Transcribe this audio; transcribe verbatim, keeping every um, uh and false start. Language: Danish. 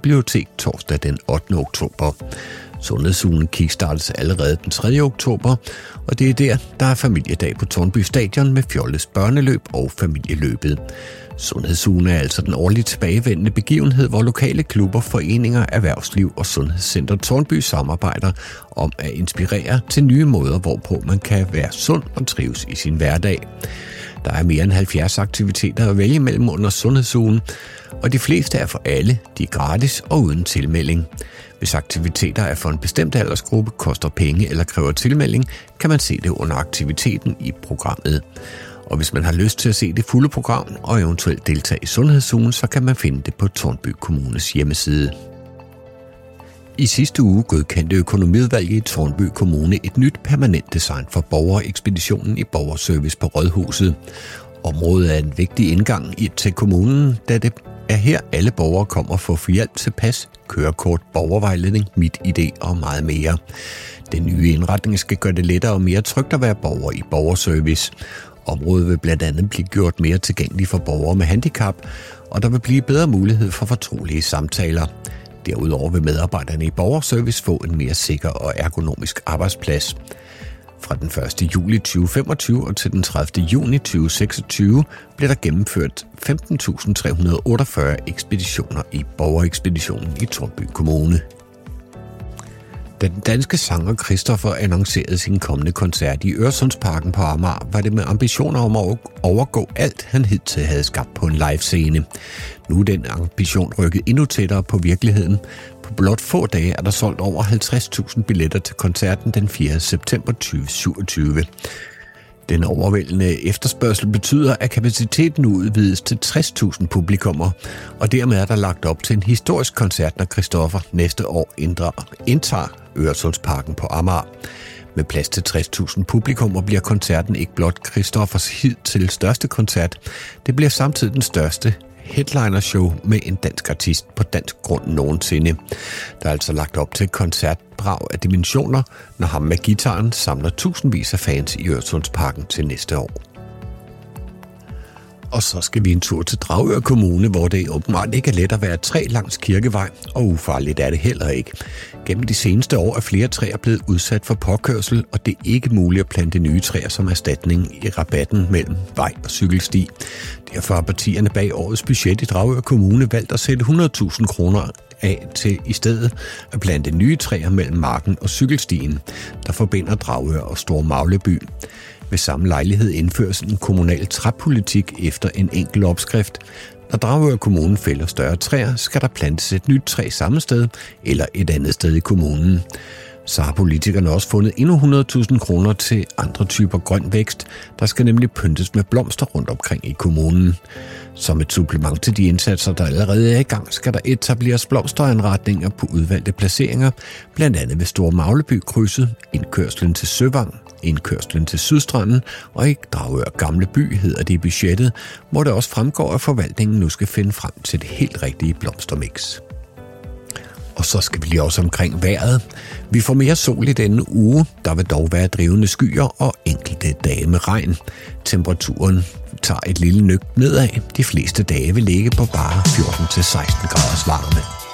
Bibliotek torsdag den ottende oktober. Sundhedsugen kickstartes allerede den tredje oktober, og det er der, der er familiedag på Tårnby Stadion med Fjolles børneløb og familieløbet. Sundhedsugen er altså den årligt tilbagevendende begivenhed, hvor lokale klubber, foreninger, erhvervsliv og Sundhedscenter Tårnby samarbejder om at inspirere til nye måder, hvorpå man kan være sund og trives i sin hverdag. Der er mere end halvfjerds aktiviteter at vælge mellem under Sundhedsugen, og de fleste er for alle, de er gratis og uden tilmelding. Hvis aktiviteter er for en bestemt aldersgruppe, koster penge eller kræver tilmelding, kan man se det under aktiviteten i programmet. Og hvis man har lyst til at se det fulde program og eventuelt deltage i Sundhedsugen, så kan man finde det på Tårnby Kommunes hjemmeside. I sidste uge godkendte økonomiudvalget i Tårnby Kommune et nyt permanent design for borgerekspeditionen i borgerservice på Rådhuset. Området er en vigtig indgang til kommunen, da det er her alle borgere kommer for at få hjælp til pas, kørekort, borgervejledning, MitID og meget mere. Den nye indretning skal gøre det lettere og mere trygt at være borger i borgerservice. Området vil blandt andet blive gjort mere tilgængeligt for borgere med handicap, og der vil blive bedre mulighed for fortrolige samtaler. Derudover vil medarbejderne i borgerservice få en mere sikker og ergonomisk arbejdsplads. Fra den første juli to tusind og femogtyve og til den tredivte juni to tusind og seksogtyve bliver der gennemført femten tusind tre hundrede og otteogfyrre ekspeditioner i borgerekspeditionen i Tårnby Kommune. Da den danske sanger Christoffer annoncerede sin kommende koncert i Øresundsparken på Amager, var det med ambitioner om at overgå alt, han hidtil havde skabt på en livescene. Nu er den ambition rykket endnu tættere på virkeligheden. På blot få dage er der solgt over halvtreds tusind billetter til koncerten den fjerde september to tusind og syvogtyve. Den overvældende efterspørgsel betyder, at kapaciteten nu udvides til tres tusind publikummer, og dermed er der lagt op til en historisk koncert, når Christoffer næste år indtager Øresundsparken på Amager. Med plads til tres tusind publikummer bliver koncerten ikke blot Christoffers hidtil største koncert, det bliver samtidig den største headlinershow med en dansk artist på dansk grund nogensinde. Der er altså lagt op til et koncertbrag af dimensioner, når ham med gitaren samler tusindvis af fans i Øresundsparken til næste år. Og så skal vi en tur til Dragør Kommune, hvor det åbenbart ikke er let at være træ langs Kirkevej, og ufarligt er det heller ikke. Gennem de seneste år er flere træer blevet udsat for påkørsel, og det er ikke muligt at plante nye træer som erstatning i rabatten mellem vej og cykelsti. Derfor har partierne bag årets budget i Dragør Kommune valgt at sætte hundrede tusind kroner af til i stedet at plante nye træer mellem marken og cykelstien, der forbinder Dragør og Store Magleby. Ved samme lejlighed indføres en kommunal træpolitik efter en enkel opskrift. Når Dragør Kommune fælder større træer, skal der plantes et nyt træ samme sted eller et andet sted i kommunen. Så har politikerne også fundet endnu hundrede tusind kroner til andre typer grøn vækst, der skal nemlig pyntes med blomster rundt omkring i kommunen. Som et supplement til de indsatser, der allerede er i gang, skal der etableres blomsteranretninger på udvalgte placeringer, blandt andet ved Store Magleby-krydset, indkørslen til Søvang, indkørslen til Sydstranden og i Dragør Gamle By hedder det i budgettet, hvor det også fremgår, at forvaltningen nu skal finde frem til det helt rigtige blomstermix. Og så skal vi lige også omkring vejret. Vi får mere sol i denne uge. Der vil dog være drivende skyer og enkelte dage med regn. Temperaturen tager et lille nøk nedad. De fleste dage vil ligge på bare fjorten til seksten graders varme.